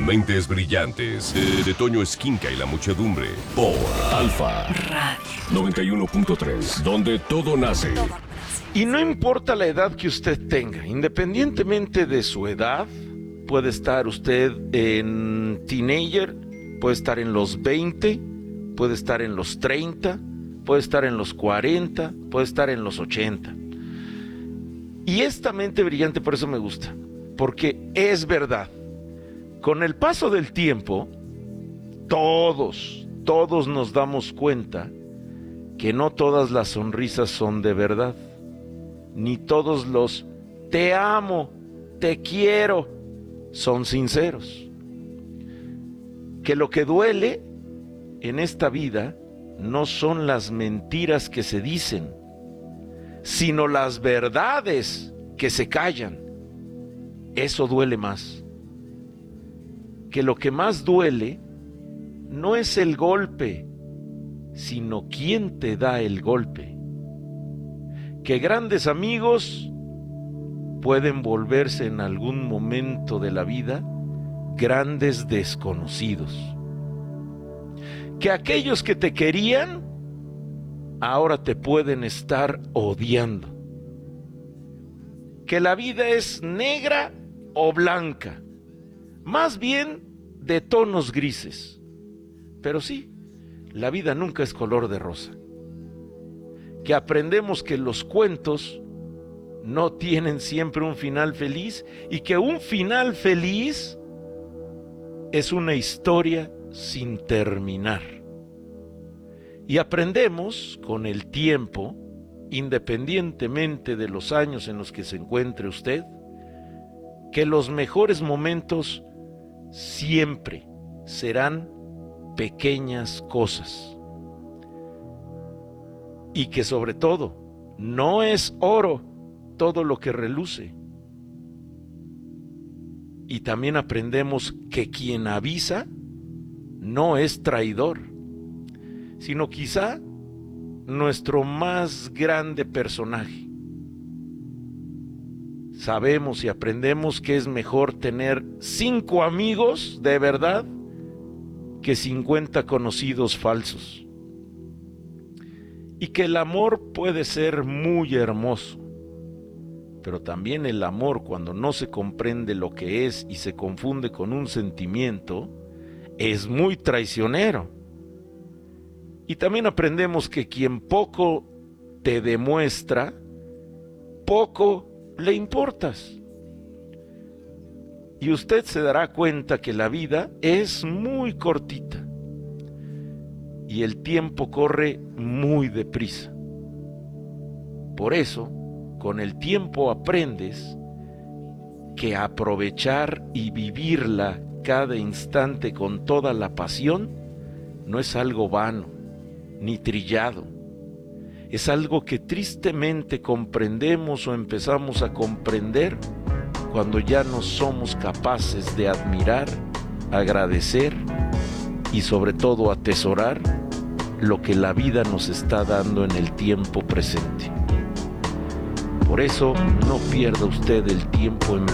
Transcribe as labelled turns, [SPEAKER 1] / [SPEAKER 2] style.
[SPEAKER 1] Mentes brillantes de Toño Esquinca y la muchedumbre por Alfa Radio 91.3, donde todo nace.
[SPEAKER 2] Y no importa la edad que usted tenga, independientemente de su edad, puede estar usted en teenager, puede estar en los 20, puede estar en los 30, puede estar en los 40, puede estar en los 80. Y esta mente brillante por eso me gusta, porque es verdad. Con el paso del tiempo, todos nos damos cuenta que no todas las sonrisas son de verdad, ni todos los te amo, te quiero son sinceros. Que lo que duele en esta vida no son las mentiras que se dicen, sino las verdades que se callan. Eso duele más. Que lo que más duele no es el golpe, sino quién te da el golpe. Que grandes amigos pueden volverse en algún momento de la vida grandes desconocidos. Que aquellos que te querían ahora te pueden estar odiando. Que la vida es negra o blanca, más bien de tonos grises. Pero sí, la vida nunca es color de rosa. Que aprendemos que los cuentos no tienen siempre un final feliz y que un final feliz es una historia sin terminar. Y aprendemos con el tiempo, independientemente de los años en los que se encuentre usted, que los mejores momentos siempre serán pequeñas cosas. Y que sobre todo, no es oro todo lo que reluce. Y también aprendemos que quien avisa no es traidor, sino quizá nuestro más grande personaje. Sabemos y aprendemos que es mejor tener 5 amigos de verdad que 50 conocidos falsos. Y que el amor puede ser muy hermoso, pero también el amor, cuando no se comprende lo que es y se confunde con un sentimiento, es muy traicionero. Y también aprendemos que quien poco te demuestra, poco le importas. Y usted se dará cuenta que la vida es muy cortita y el tiempo corre muy deprisa. Por eso, con el tiempo aprendes que aprovechar y vivirla cada instante con toda la pasión no es algo vano ni trillado. Es algo que tristemente comprendemos o empezamos a comprender cuando ya no somos capaces de admirar, agradecer y sobre todo atesorar lo que la vida nos está dando en el tiempo presente. Por eso no pierda usted el tiempo en